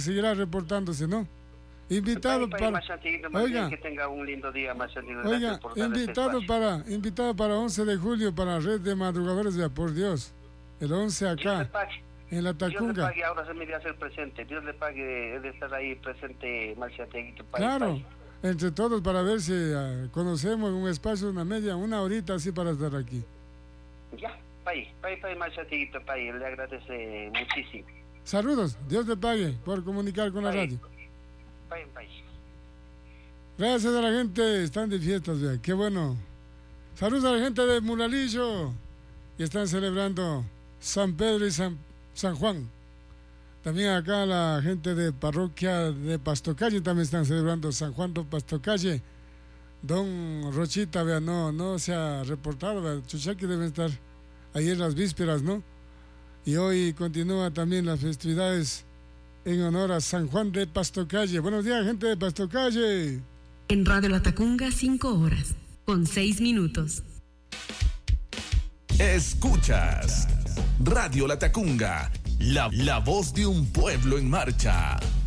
seguirá reportándose, ¿no? Invitado para... Oiga, que tenga un lindo día, Marcelino. Oiga, invitado para 11 de julio para Red de Madrugadores, ya por Dios. El 11 acá, en la Tacunga. Dios le pague, ahora se me dio a hacer presente. Dios le pague de estar ahí presente, Marciateguito. Claro, entre todos para ver si conocemos un espacio, una horita así para estar aquí. Ya, país, Marciateguito, le agradece muchísimo. Saludos, Dios te pague por comunicar con la radio. País. Gracias a la gente, están de fiestas, vea, qué bueno. Saludos a la gente de Muralillo, que están celebrando San Pedro y San Juan. También acá la gente de parroquia de Pastocalle también están celebrando San Juan de Pastocalle. Don Rochita, vea, no se ha reportado, vea, Chuchaki debe estar ayer las vísperas, ¿no? Y hoy continúa también las festividades en honor a San Juan de Pastocalle. Buenos días, gente de Pastocalle. En Radio La Tacunga, 5 horas, con 6 minutos. Escuchas Radio La Tacunga, la voz de un pueblo en marcha.